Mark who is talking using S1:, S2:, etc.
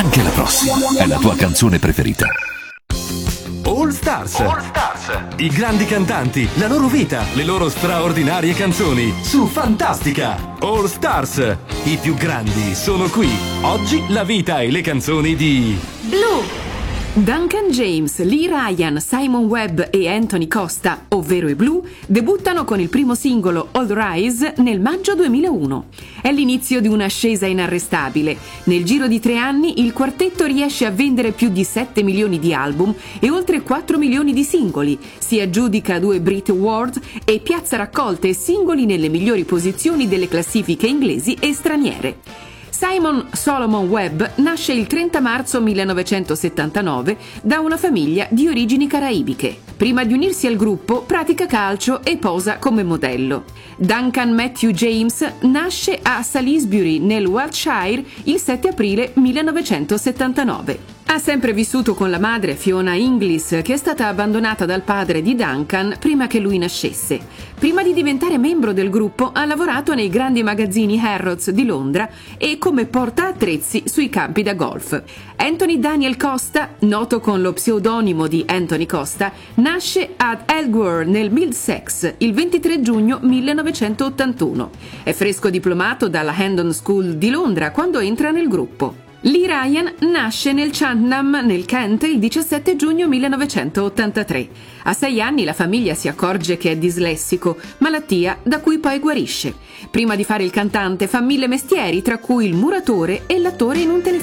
S1: Anche la prossima è la tua canzone preferita.
S2: All Stars. I grandi cantanti, la loro vita, le loro straordinarie canzoni su Fantastica. All Stars. I più grandi sono qui. Oggi la vita e le canzoni di
S3: Blue. Duncan James, Lee Ryan, Simon Webb e Anthony Costa, ovvero i Blue, debuttano con il primo singolo All Rise nel maggio 2001. È l'inizio di un'ascesa inarrestabile. Nel giro di 3 anni il quartetto riesce a vendere più di 7 milioni di album e oltre 4 milioni di singoli. Si aggiudica 2 Brit Awards e piazza raccolte e singoli nelle migliori posizioni delle classifiche inglesi e straniere. Simon Solomon Webb nasce il 30 marzo 1979 da una famiglia di origini caraibiche. Prima di unirsi al gruppo pratica calcio e posa come modello. Duncan Matthew James nasce a Salisbury nel Wiltshire il 7 aprile 1979. Ha sempre vissuto con la madre Fiona Inglis, che è stata abbandonata dal padre di Duncan prima che lui nascesse. Prima di diventare membro del gruppo ha lavorato nei grandi magazzini Harrods di Londra e come portaattrezzi sui campi da golf. Anthony Daniel Costa, noto con lo pseudonimo di Anthony Costa, nasce ad Elgware nel Middlesex il 23 giugno 1981. È fresco diplomato dalla Hendon School di Londra quando entra nel gruppo. Lee Ryan nasce nel Cheltenham, nel Kent, il 17 giugno 1983. A 6 anni la famiglia si accorge che è dislessico, malattia da cui poi guarisce. Prima di fare il cantante fa 1000 mestieri, tra cui il muratore e l'attore in un telefilm.